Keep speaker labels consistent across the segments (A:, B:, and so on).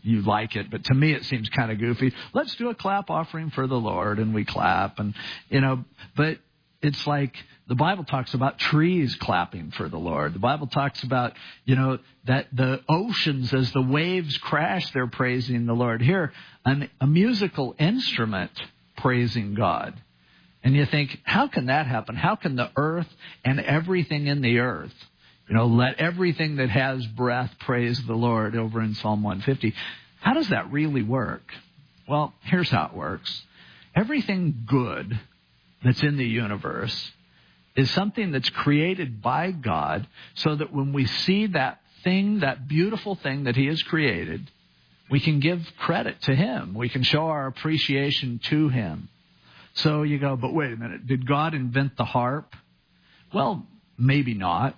A: you like it, but to me it seems kind of goofy. Let's do a clap offering for the Lord, and we clap, and but it's like the Bible talks about trees clapping for the Lord. The Bible talks about, that the oceans, as the waves crash, they're praising the Lord. Here, a musical instrument praising God. And you think, how can that happen? How can the earth and everything in the earth, let everything that has breath praise the Lord over in Psalm 150? How does that really work? Well, here's how it works. Everything good that's in the universe is something that's created by God, so that when we see that thing, that beautiful thing that He has created, we can give credit to Him. We can show our appreciation to Him. So you go, but wait a minute, did God invent the harp? Well, maybe not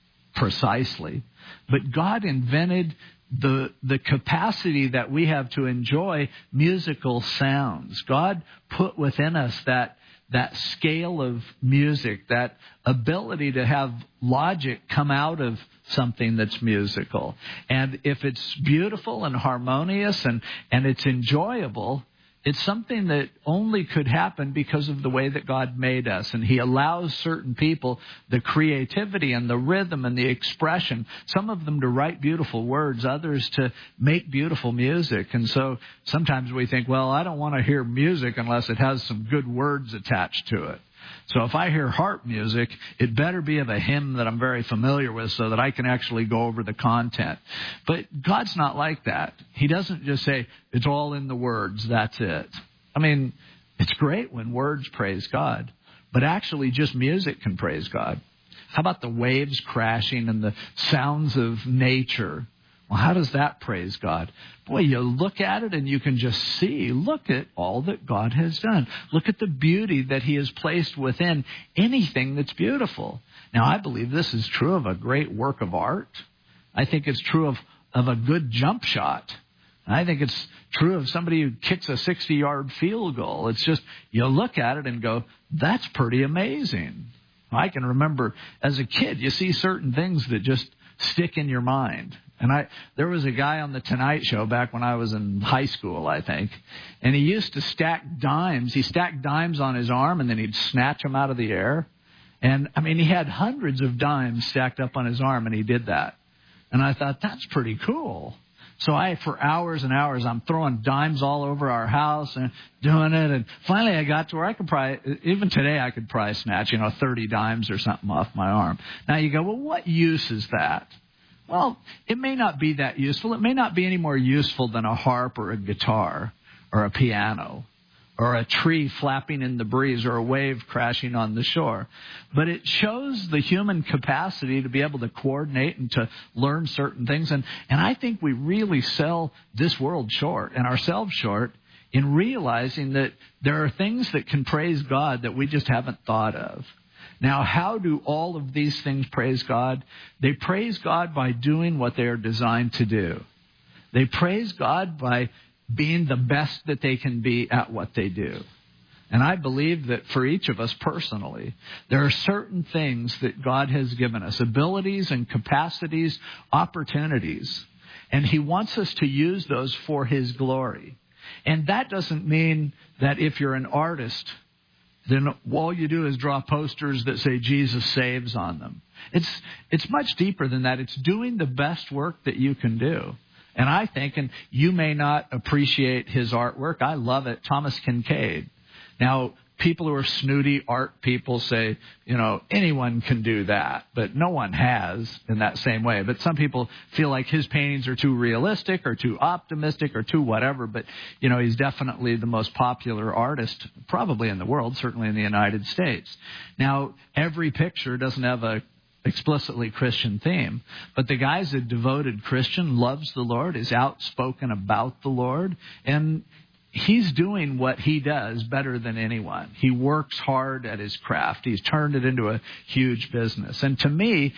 A: precisely, but God invented the capacity that we have to enjoy musical sounds. God put within us that scale of music, that ability to have logic come out of something that's musical. And if it's beautiful and harmonious and it's enjoyable, it's something that only could happen because of the way that God made us. And He allows certain people the creativity and the rhythm and the expression, some of them to write beautiful words, others to make beautiful music. And so sometimes we think, well, I don't want to hear music unless it has some good words attached to it. So if I hear harp music, it better be of a hymn that I'm very familiar with so that I can actually go over the content. But God's not like that. He doesn't just say, it's all in the words, that's it. I mean, it's great when words praise God, but actually just music can praise God. How about the waves crashing and the sounds of nature? Well, how does that praise God? Boy, you look at it and you can just see, look at all that God has done. Look at the beauty that He has placed within anything that's beautiful. Now, I believe this is true of a great work of art. I think it's true of a good jump shot. I think it's true of somebody who kicks a 60-yard field goal. It's just, you look at it and go, that's pretty amazing. I can remember as a kid, you see certain things that just stick in your mind. And there was a guy on the Tonight Show back when I was in high school, I think, and he used to stack dimes. He stacked dimes on his arm, and then he'd snatch them out of the air. And, he had hundreds of dimes stacked up on his arm, and he did that. And I thought, that's pretty cool. So for hours and hours, I'm throwing dimes all over our house and doing it. And finally I got to where I could even today I could probably snatch, 30 dimes or something off my arm. Now you go, well, what use is that? Well, it may not be that useful. It may not be any more useful than a harp or a guitar or a piano or a tree flapping in the breeze or a wave crashing on the shore. But it shows the human capacity to be able to coordinate and to learn certain things. And I think we really sell this world short and ourselves short in realizing that there are things that can praise God that we just haven't thought of. Now, how do all of these things praise God? They praise God by doing what they are designed to do. They praise God by being the best that they can be at what they do. And I believe that for each of us personally, there are certain things that God has given us, abilities and capacities, opportunities, and He wants us to use those for His glory. And that doesn't mean that if you're an artist, then all you do is draw posters that say Jesus saves on them. It's much deeper than that. It's doing the best work that you can do. And I think, and you may not appreciate his artwork, I love it, Thomas Kinkade. Now, people who are snooty art people say, anyone can do that, but no one has in that same way. But some people feel like his paintings are too realistic or too optimistic or too whatever. But, he's definitely the most popular artist probably in the world, certainly in the United States. Now, every picture doesn't have a explicitly Christian theme, but the guy's a devoted Christian, loves the Lord, is outspoken about the Lord, and he's doing what he does better than anyone. He works hard at his craft. He's turned it into a huge business. And to me,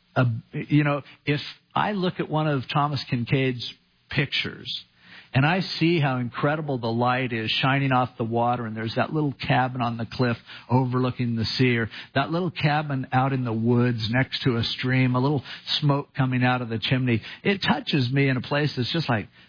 A: if I look at one of Thomas Kinkade's pictures and I see how incredible the light is shining off the water, and there's that little cabin on the cliff overlooking the sea, or that little cabin out in the woods next to a stream, a little smoke coming out of the chimney, it touches me in a place that's just like,